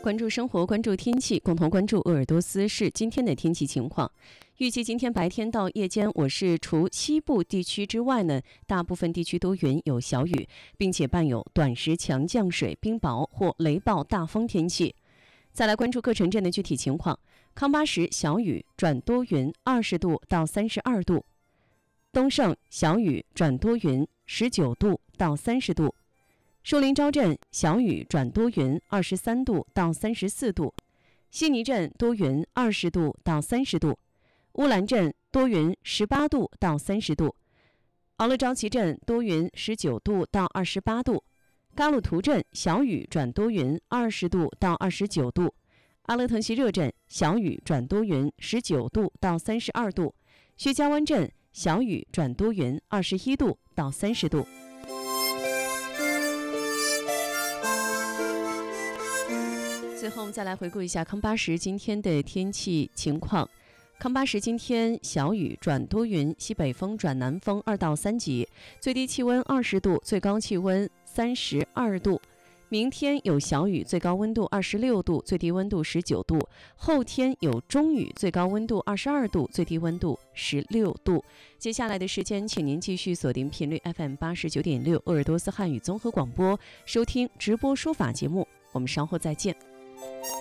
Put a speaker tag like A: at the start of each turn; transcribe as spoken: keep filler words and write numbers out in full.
A: 关注生活，关注天气，共同关注鄂尔多斯市今天的天气情况。预计今天白天到夜间，我市除西部地区之外呢，大部分地区多云有小雨，并且伴有短时强降水、冰雹或雷暴大风天气。再来关注各城镇的具体情况。康巴什小雨转多云，二十度到三十二度；东胜小雨转多云，十九度到三十度；树林昭镇小雨转多云，二十三度到三十四度；悉尼镇多云，二十度到三十度；乌兰镇多云，十八度到三十度；敖勒昭旗镇多云，十九度到二十八度；嘎鲁图镇小雨转多云，二十度到二十九度；阿勒腾锡热镇小雨转多云，十九度到三十二度；薛家湾镇小雨转多云，二十一度到三十度。最后我们再来回顾一下康巴什今天的天气情况。康巴什今天小雨转多云，西北风转南风二到三级，最低气温二十度，最高气温三十二度。明天有小雨，最高温度二十六度，最低温度十九度。后天有中雨，最高温度二十二度，最低温度十六度。接下来的时间，请您继续锁定频率 F M 八十九点六鄂尔多斯汉语综合广播，收听直播说法节目。我们稍后再见。